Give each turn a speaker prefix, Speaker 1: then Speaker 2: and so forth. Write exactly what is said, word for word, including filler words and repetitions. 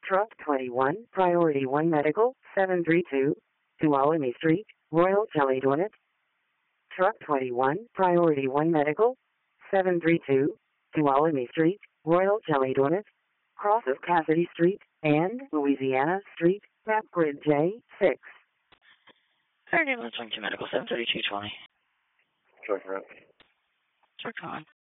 Speaker 1: Truck twenty-one, Priority one Medical, seven three two, Tuolumne Street, Royal Jelly Donut. Truck twenty-one, Priority one Medical, seven three two, Tuolumne Street, Royal Jelly Donut, cross of Cassidy Street and Louisiana Street, map grid J six.
Speaker 2: Third ambulance, one two medical, seven thirty-two twenty.
Speaker 3: Truck rep.
Speaker 2: Truck on.